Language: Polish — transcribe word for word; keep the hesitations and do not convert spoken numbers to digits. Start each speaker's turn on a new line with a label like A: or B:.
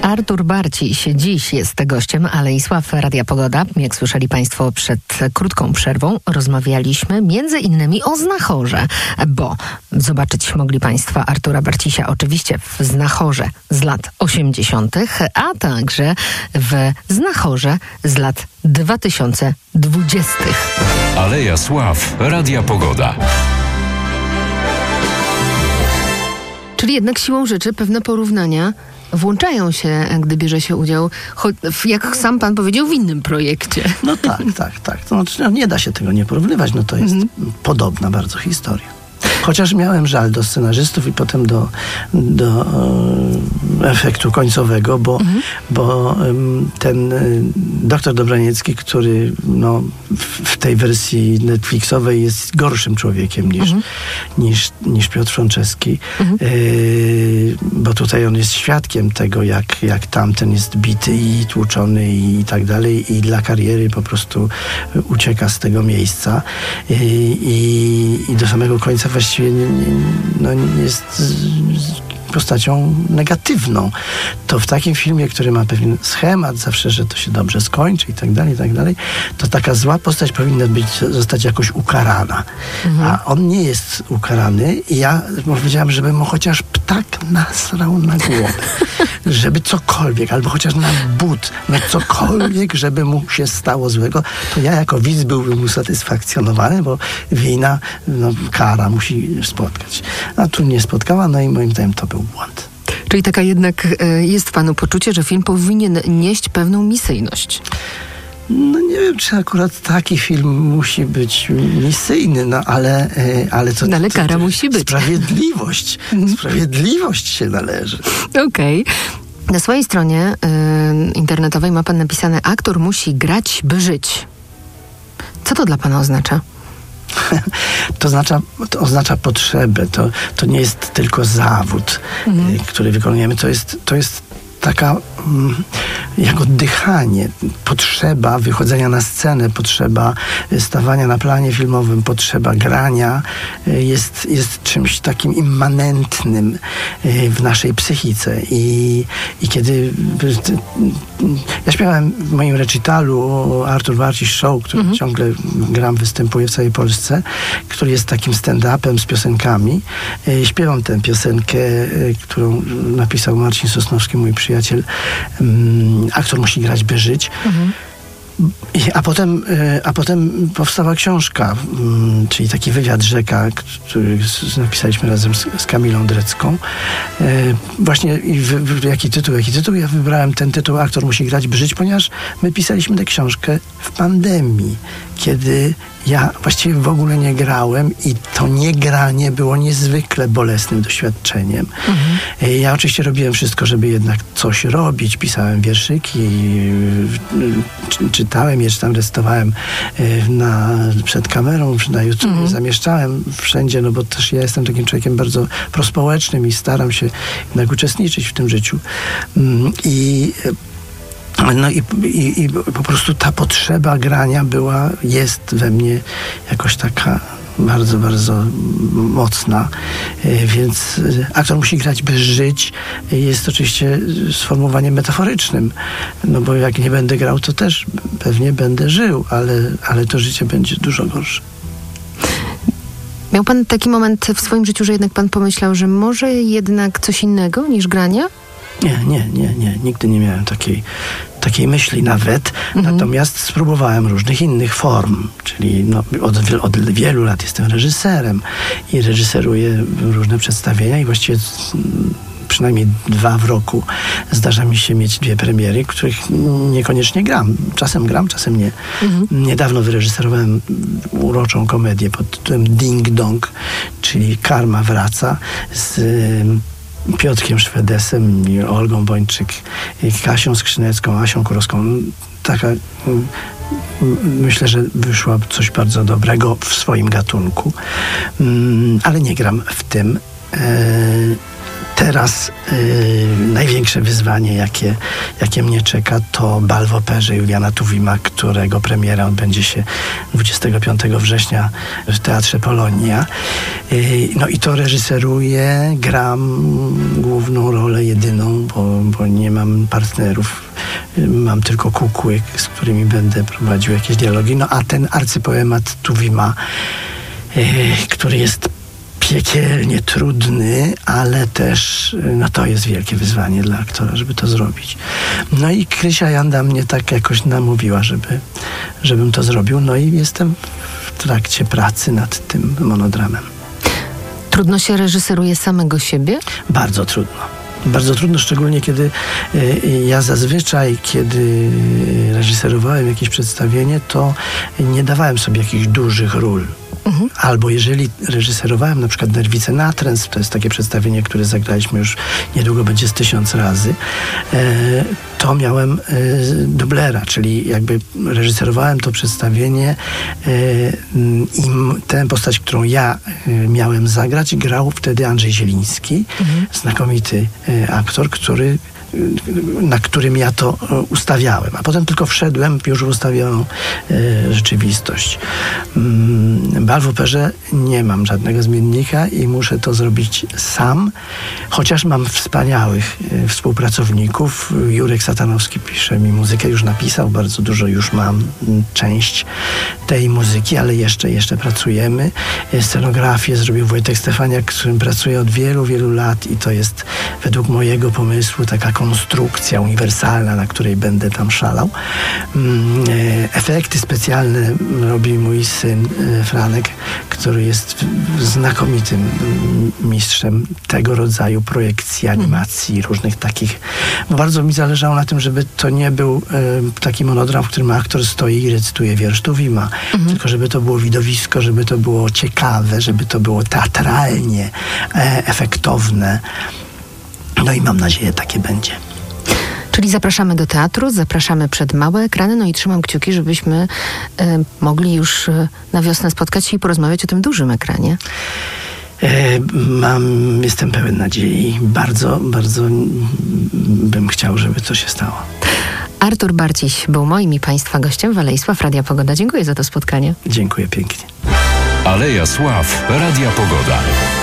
A: Artur Barciś dziś jest gościem Alei Sław Radia Pogoda. Jak słyszeli Państwo przed krótką przerwą, rozmawialiśmy między innymi o Znachorze, bo zobaczyć mogli Państwo Artura Barcisia oczywiście w Znachorze z lat osiemdziesiątych, a także w Znachorze z lat dwa tysiące dwudziestych.
B: Aleja Sław Radia Pogoda.
A: Czyli jednak siłą rzeczy pewne porównania włączają się, gdy bierze się udział, choć, jak sam pan powiedział, w innym projekcie.
C: No tak, tak, tak. To znaczy, no, nie da się tego nie porównywać. No to jest mm. podobna bardzo historia. Chociaż miałem żal do scenarzystów i potem do, do e, efektu końcowego, bo, mhm. bo e, ten e, doktor Dobraniecki, który no, w, w tej wersji Netflixowej jest gorszym człowiekiem niż, mhm. niż, niż Piotr Frączewski, mhm. e, bo tutaj on jest świadkiem tego, jak, jak tamten jest bity i tłuczony i, i tak dalej, i dla kariery po prostu ucieka z tego miejsca e, i, i do samego końca właściwie nie, nie, no jest postacią negatywną. To w takim filmie, który ma pewien schemat zawsze, że to się dobrze skończy i tak dalej, i tak dalej, to taka zła postać powinna być, zostać jakoś ukarana. Mhm. A on nie jest ukarany i ja powiedziałam, żeby mu chociaż ptak nasrał na głowę. Żeby cokolwiek, albo chociaż na but, no cokolwiek, żeby mu się stało złego, to ja jako widz byłbym usatysfakcjonowany, bo wina, no, kara musi spotkać. A tu nie spotkała, no i moim zdaniem to był błąd.
A: Czyli taka jednak y, jest w panu poczucie, że film powinien nieść pewną misyjność.
C: No nie wiem, czy akurat taki film musi być misyjny, no ale... Ale, to,
A: no, ale
C: to,
A: kara
C: to,
A: musi być.
C: Sprawiedliwość. Sprawiedliwość się należy.
A: Okej. Okay. Na swojej stronie y, internetowej ma pan napisane: aktor musi grać, by żyć. Co to dla pana oznacza?
C: To oznacza, to oznacza potrzebę. To, to nie jest tylko zawód, mhm. y, który wykonujemy. To jest, to jest taka mm, jak oddychanie, potrzeba wychodzenia na scenę, potrzeba stawania na planie filmowym, potrzeba grania y, jest, jest czymś takim immanentnym y, w naszej psychice. I, i kiedy y, y, ja śpiewałem w moim recitalu Artur Barciś Show, który mhm. ciągle gram, występuje w całej Polsce, który jest takim stand-upem z piosenkami. Y, śpiewam tę piosenkę, y, którą napisał Marcin Sosnowski, mój przyjaciel. Um, aktor musi grać, by żyć. Mhm. I, a, potem, a potem powstała książka, um, czyli taki wywiad Rzeka, który z, napisaliśmy razem z, z Kamilą Drecką. E, właśnie i w, w, jaki tytuł, jaki tytuł? Ja wybrałem ten tytuł Aktor musi grać, by żyć, ponieważ my pisaliśmy tę książkę w pandemii, kiedy ja właściwie w ogóle nie grałem i to niegranie było niezwykle bolesnym doświadczeniem. Mhm. Ja oczywiście robiłem wszystko, żeby jednak coś robić. Pisałem wierszyki, czy, czytałem je, czy tam recytowałem na, przed kamerą, na YouTube, mhm. zamieszczałem wszędzie, no bo też ja jestem takim człowiekiem bardzo prospołecznym i staram się jednak uczestniczyć w tym życiu. I No i, i, i po prostu ta potrzeba grania była, jest we mnie jakoś taka bardzo, bardzo mocna. Więc aktor musi grać, by żyć. Jest oczywiście sformułowaniem metaforycznym. No bo jak nie będę grał, to też pewnie będę żył, ale, ale to życie będzie dużo gorsze.
A: Miał pan taki moment w swoim życiu, że jednak pan pomyślał, że może jednak coś innego niż granie?
C: Nie, nie, nie, nie. Nigdy nie miałem takiej, takiej myśli nawet. Mhm. Natomiast spróbowałem różnych innych form. Czyli no, od, od wielu lat jestem reżyserem i reżyseruję różne przedstawienia i właściwie przynajmniej dwa w roku zdarza mi się mieć dwie premiery, których niekoniecznie gram. Czasem gram, czasem nie. Mhm. Niedawno wyreżyserowałem uroczą komedię pod tytułem Ding Dong, czyli Karma wraca, z Piotrkiem Szwedesem, i Olgą Bończyk, i Kasią Skrzynecką, Asią Kurowską. Taka, myślę, że wyszła coś bardzo dobrego w swoim gatunku. Ale nie gram w tym. teraz y, największe wyzwanie, jakie, jakie mnie czeka, to bal w operze Juliana Tuwima, którego premiera odbędzie się dwudziestego piątego września w Teatrze Polonia. Y, no i to reżyseruję, gram główną rolę jedyną, bo, bo nie mam partnerów. Y, mam tylko kukły, z którymi będę prowadził jakieś dialogi. No a ten arcypoemat Tuwima, y, który jest piekielnie trudny, ale też no to jest wielkie wyzwanie dla aktora, żeby to zrobić. No i Krysia Janda mnie tak jakoś namówiła, żeby, żebym to zrobił. No i jestem w trakcie pracy nad tym monodramem.
A: Trudno się reżyseruje samego siebie?
C: Bardzo trudno. Bardzo trudno, szczególnie kiedy y, ja zazwyczaj, kiedy reżyserowałem jakieś przedstawienie, to nie dawałem sobie jakichś dużych ról. Mhm. Albo jeżeli reżyserowałem na przykład Nerwice Natręstw, to jest takie przedstawienie, które zagraliśmy już niedługo będzie z tysiąc razy, e, to miałem e, dublera, czyli jakby reżyserowałem to przedstawienie e, i tę postać, którą ja e, miałem zagrać, grał wtedy Andrzej Zieliński, mhm. znakomity e, aktor, który na którym ja to ustawiałem, a potem tylko wszedłem w już ustawioną e, rzeczywistość. Mm, bal w operze nie mam żadnego zmiennika i muszę to zrobić sam, chociaż mam wspaniałych e, współpracowników. Jurek Satanowski pisze mi muzykę, już napisał bardzo dużo, już mam m, część tej muzyki, ale jeszcze, jeszcze pracujemy. E, scenografię zrobił Wojtek Stefaniak, z którym pracuję od wielu, wielu lat i to jest według mojego pomysłu taka konstrukcja uniwersalna, na której będę tam szalał. Efekty specjalne robi mój syn Franek, który jest znakomitym mistrzem tego rodzaju projekcji, animacji, różnych takich. Bo bardzo mi zależało na tym, żeby to nie był taki monodram, w którym aktor stoi i recytuje wiersz Tuwima, mhm. tylko żeby to było widowisko, żeby to było ciekawe, żeby to było teatralnie efektowne. No i mam nadzieję, takie będzie.
A: Czyli zapraszamy do teatru, zapraszamy przed małe ekrany, no i trzymam kciuki, żebyśmy e, mogli już e, na wiosnę spotkać się i porozmawiać o tym dużym ekranie.
C: E, mam, jestem pełen nadziei. Bardzo, bardzo bym chciał, żeby to się stało.
A: Artur Barciś był moim i Państwa gościem w Alei Sław Radia Pogoda. Dziękuję za to spotkanie.
C: Dziękuję pięknie.
B: Aleja Sław Radia Pogoda.